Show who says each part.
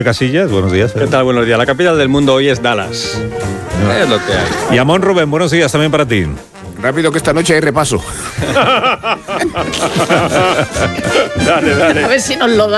Speaker 1: Casillas, buenos días.
Speaker 2: ¿Qué tal? Buenos días. La capital del mundo hoy es Dallas. Es lo que hay.
Speaker 1: Y Amón Rubén, buenos días también para ti.
Speaker 3: Rápido que esta noche hay repaso.
Speaker 2: Dale.
Speaker 4: A ver si nos lo da.